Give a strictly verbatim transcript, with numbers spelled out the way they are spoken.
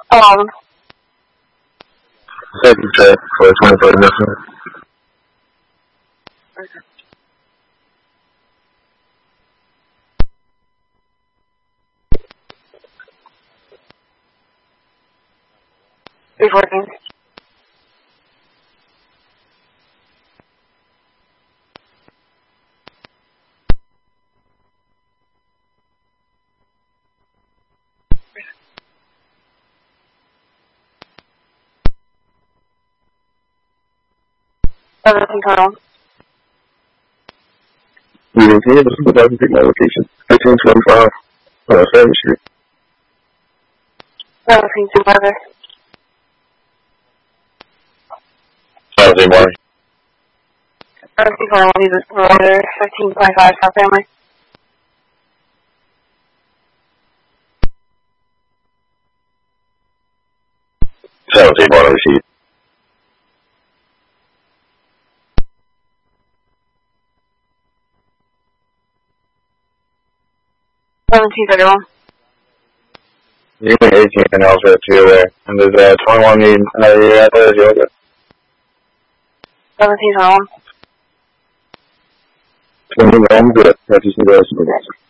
Um, Second check for twenty-four missing. okay. It's working. Seventeen total. We didn't see it, but supervisor pick my location. fifteen twenty-five, uh, seventh Street. Seventeen supervisor. seventeen one. Seventeen total. He's a provider. Fifteen twenty-five. South Family. seventeen one receipt. Seventeen thirty-one. You can eighteen and also at two away. And there's uh, twenty-one need, uh, yeah, I thought it was yoga. Seventeen twenty-one. twenty-one, I'm good. That's just the supervisor.